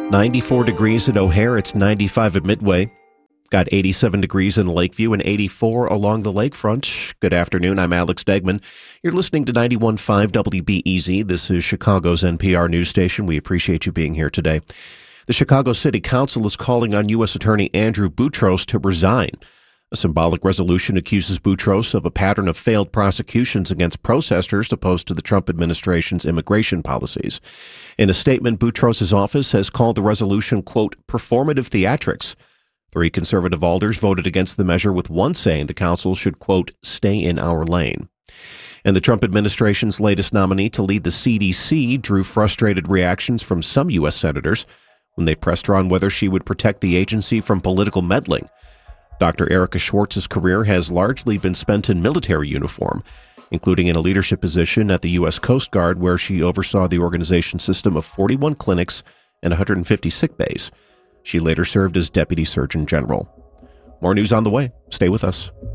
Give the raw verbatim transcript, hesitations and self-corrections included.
ninety-four degrees at O'Hare. It's ninety-five at Midway. Got eighty-seven degrees in Lakeview and eighty-four along the lakefront. Good afternoon. I'm Alex Degman. You're listening to ninety-one point five W B E Z. This is Chicago's N P R news station. We appreciate you being here today. The Chicago City Council is calling on U S Attorney Andrew Boutros to resign. A symbolic resolution accuses Boutros of a pattern of failed prosecutions against protesters opposed to the Trump administration's immigration policies. In a statement, Boutros' office has called the resolution, quote, performative theatrics. Three conservative alders voted against the measure, with one saying the council should, quote, stay in our lane. And the Trump administration's latest nominee to lead the C D C drew frustrated reactions from some U S senators when they pressed her on whether she would protect the agency from political meddling. Doctor Erica Schwartz's career has largely been spent in military uniform, including in a leadership position at the U S Coast Guard, where she oversaw the organization's system of forty-one clinics and one hundred fifty sick bays. She later served as Deputy Surgeon General. More news on the way. Stay with us.